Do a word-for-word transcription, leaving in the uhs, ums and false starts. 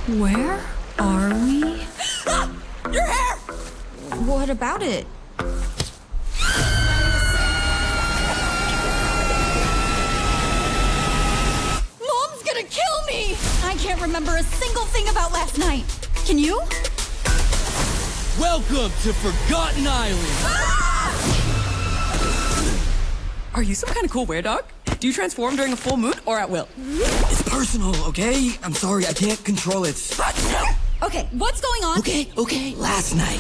Where are we? Ah! Your hair! What about it? Mom's gonna kill me! I can't remember a single thing about last night. Can you? Welcome to Forgotten Island! Ah! Are you some kind of cool were-dog? Do you transform during a full moon or at will? It's personal, okay? I'm sorry, I can't control it. Okay, what's going on? Okay, okay. Last night,